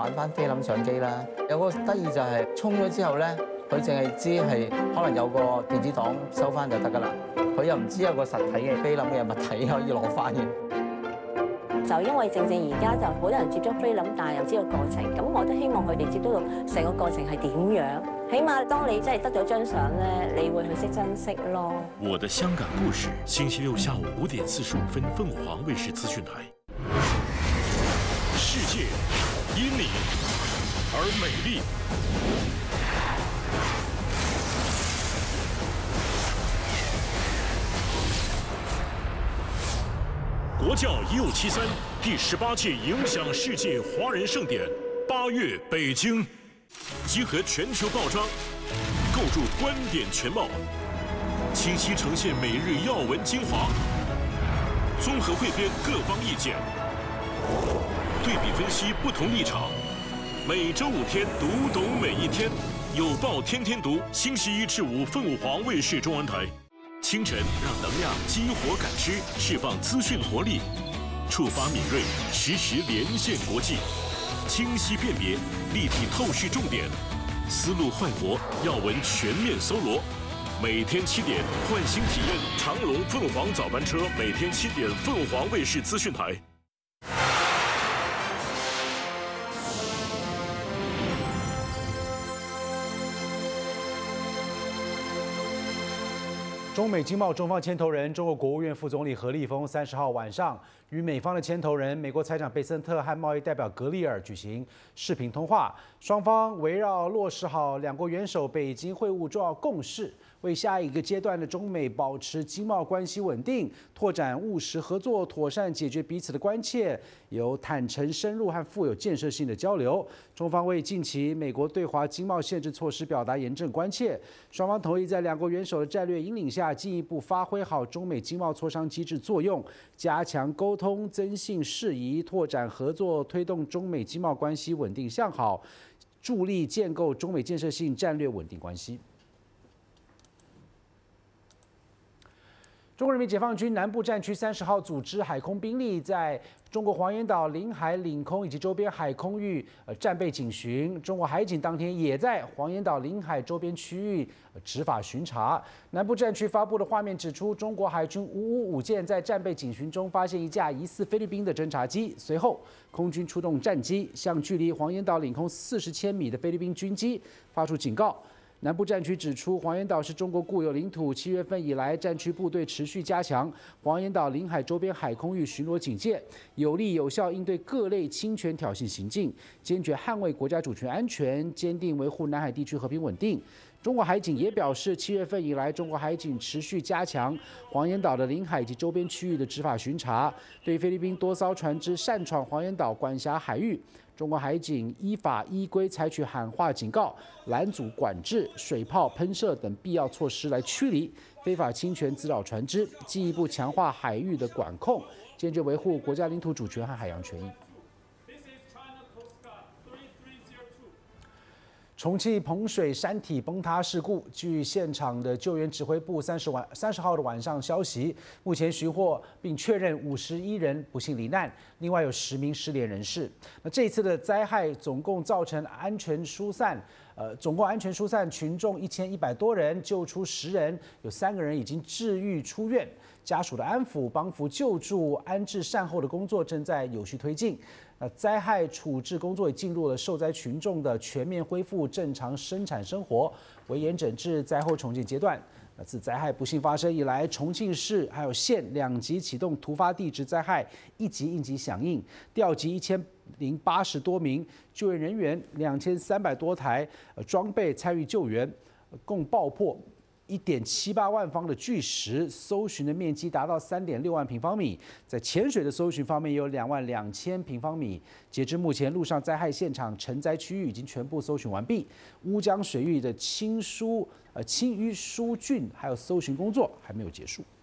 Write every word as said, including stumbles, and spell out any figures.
玩翻菲林相機啦。有個得意就係沖咗之後咧，佢淨係知係可能有個電子檔收翻就得㗎啦，佢又唔知有個實體嘅菲林嘅物體可以攞翻嘅。 就因為正正而家就好多人接觸菲林，但係又知道過程，咁我都希望佢哋接觸到成個過程係點樣。起碼當你真係得咗張相咧，你會去識珍惜咯。 我的香港故事，星期六下午五點四十五分，鳳凰衛視資訊台。世界因你而美麗。 國教一五七三第十八屆影響世界華人盛典，八月北京，集合全球報章，構築觀點全貌，清晰呈現每日要聞精華，綜合彙編各方意見，對比分析不同立場。每周五天，讀懂每一天，有報天天讀。星期一至五，鳳凰衛視中文台。 清晨，讓能量激活感知，釋放資訊活力，觸發敏銳，實時連線國際，清晰辨別，立體透視重點，思路煥活，要聞全面搜羅。每天七點，喚醒體驗長榮鳳凰早班車，每天七點，鳳凰衛視資訊台。 中美经贸中方牵头人、中国国务院副总理何立峰三十号晚上与美方的牵头人、美国财长贝森特和贸易代表格里尔举行视频通话，双方围绕落实好两国元首北京会晤重要共识，为下一个阶段的中美保持经贸关系稳定、拓展务实合作、妥善解决彼此的关切，有坦诚、深入和富有建设性的交流。中方为近期美国对华经贸限制措施表达严正关切，双方同意在两国元首的战略引领下，进一步发挥好中美经贸磋商机制作用，加强沟通、增信事宜、拓展合作，推动中美经贸关系稳定向好，助力建构中美建设性战略稳定关系。 中国人民解放军南部战区三十号组织海空兵力在中国黄岩岛领海领空以及周边海空域呃战备警巡。中国海警当天也在黄岩岛领海周边区域执法巡查。南部战区发布的画面指出，中国海军五五五舰在战备警巡中发现一架疑似菲律宾的侦察机，随后空军出动战机向距离黄岩岛领空四十千米的菲律宾军机发出警告。 南部战区指出，黄岩岛是中国固有领土。七月份以来，战区部队持续加强黄岩岛领海周边海空域巡逻警戒，有力有效应对各类侵权挑衅行径，坚决捍卫国家主权安全，坚定维护南海地区和平稳定。中国海警也表示，七月份以来，中国海警持续加强黄岩岛的领海及周边区域的执法巡查，对菲律宾多艘船只擅闯黄岩岛管辖海域。 中国海警依法依规采取喊话警告、拦阻管制、水炮喷射等必要措施来驱离非法侵权滋扰船只，进一步强化海域的管控，坚决维护国家领土主权和海洋权益。 重庆彭水山体崩塌事故，据现场的救援指挥部三十晚三十号的晚上消息，目前寻获并确认五十一人不幸罹难，另外有十名失联人士。那这一次的灾害总共造成安全疏散，呃，总共安全疏散群众一千一百多人，救出十人，有三个人已经治愈出院。家属的安抚、帮扶救助、安置善后的工作正在有序推进。 那灾害处置工作也进入了受灾群众的全面恢复正常生产生活、危严整治、灾后重建阶段。那自灾害不幸发生以来，重庆市还有县两级启动突发地质灾害一级应急响应，调集一千零八十多名救援人员、两千三百多台呃装备参与救援，共爆破 一点七八万方的巨石，搜寻的面积达到三点六万平方米。在潜水的搜寻方面，有两万两千平方米。截至目前，陆上灾害现场沉灾区域已经全部搜寻完毕。乌江水域的清疏、呃清淤疏浚还有搜寻工作还没有结束。